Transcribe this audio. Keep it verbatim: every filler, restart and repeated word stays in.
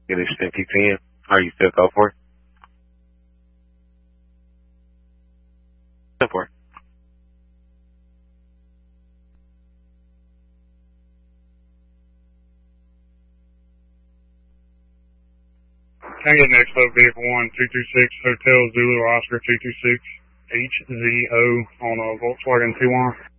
Get it ten ten. Are you still go for it? Go for it. Can I get next up vehicle one two two six Hotel Zulu Oscar two two six H Z O on a Volkswagen Tiguan?